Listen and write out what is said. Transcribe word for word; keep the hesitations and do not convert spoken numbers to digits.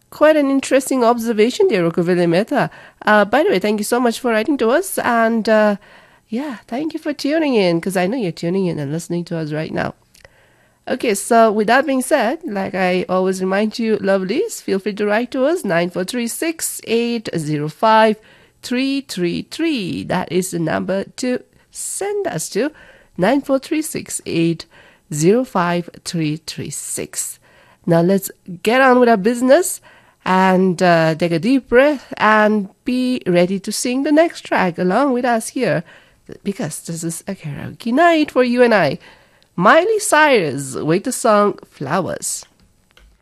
Quite an interesting observation there, Rukavili Mehta. Uh, by the way, thank you so much for writing to us. And uh, yeah, thank you for tuning in, because I know you're tuning in and listening to us right now. Okay, so with that being said, like I always remind you, lovelies, feel free to write to us, nine four three six eight zero five three three three. That is the number to send us to, nine four three six eight zero five three three six. Now let's get on with our business and uh, take a deep breath and be ready to sing the next track along with us here, because this is a karaoke night for you and I. Miley Cyrus with the song Flowers.